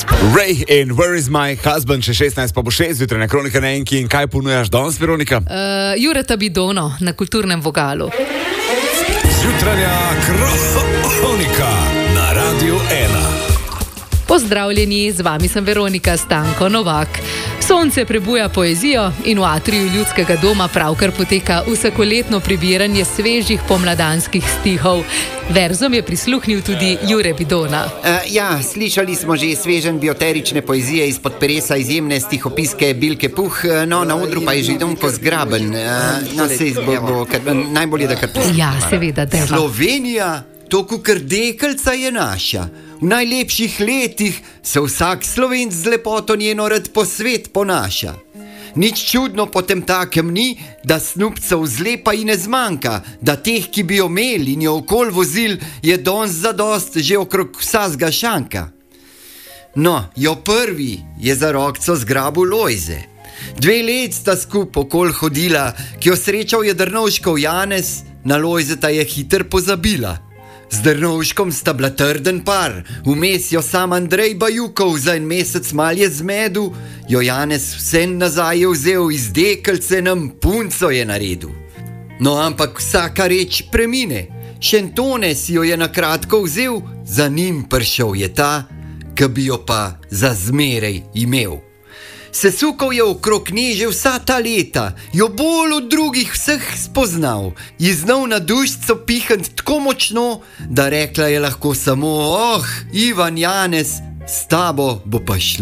Ray in Where is my husband, še 16 pa bo 6, zjutraj na Kronika na Enki. In kaj ponujaš danes, Veronika? Jureta Bidono na Kulturnem vogalu. Jutranja Kronika na Radiu 1. Pozdravljeni, z vami sem Veronika Stanko Novak. Sonce prebuja poezijo in v atriju Ljudskega doma pravkar poteka vsakoletno prebiranje svežih pomladanskih stihov. Verzom je prisluhnil tudi Jure Bidona. Slišali smo že sveženj bioterične poezije izpod peresa izjemne stihopiske Bilke Puh, na odru pa je Židonko Zgraben. Najbolje, da kar prisluhnemo. Ja, seveda, deva. Slovenija, to kukar dekeljca je naša. V najlepših letih se vsak Slovenc z lepoto njeno rad po svet ponaša. Nič čudno potem takem ni, da snupcev zlepa in ne zmanjka, da teh, ki bi jo imeli in jo okol vozil, je danes zadost že okrog vsazga šanka. No, jo prvi je za rokco zgrabil Lojze. 2 let sta skup okol hodila, ki jo srečal je Drnovškov Janez, na Lojzeta je hiter pozabila. Z Drnovškom sta bila trden par, vmes jo sam Andrej Bajukov za 1 mesec mal je zmedu, jo Janez vse nazaj je vzel, iz dekeljce nam punco je naredil. No, ampak vsaka reč premine, Šentone si jo je na kratko vzel, za njim prišel je ta, ki bi jo pa za zmerej imel. Sesukal je okrog nje že vsa ta leta, jo bolj od drugih vseh spoznal, ji znal na dušico pihant tako močno, da rekla je lahko samo: Ivan Janez, s tabo bo pa šlo.